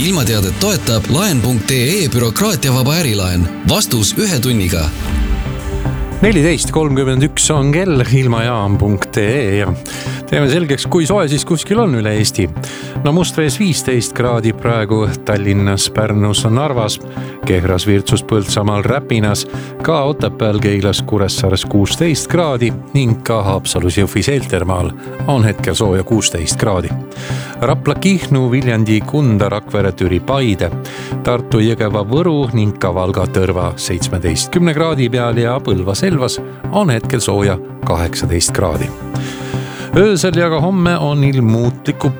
ilmateadet toetab laen.ee bürokraatiavaba ärilaen. Vastus 1 tunniga. 14.31 on kell ilmajaam.ee ja teeme selgeks, kui soe siis kuskil on üle Eesti. No Mustvees 15 kraadi praegu, Tallinnas, Pärnus, Narvas, Kehras, Virtsus, Põltsamaal, Räpinas, ka Otepääl, Keilas, Kuressaares 16 kraadi ning ka Haapsalus, Jõhvis, Heltermaal on hetkel sooja 16 kraadi. Rapla, Kihnu, Viljandi, Kunda, Rakvere, Türi, Paide, Tartu, Jõgeva, Võru ning ka Valga, Tõrva 17 kraadi peal ja Põlva, Selvas on hetkel sooja 18 kraadi. Öösel ja ka homme on ilm muutlikku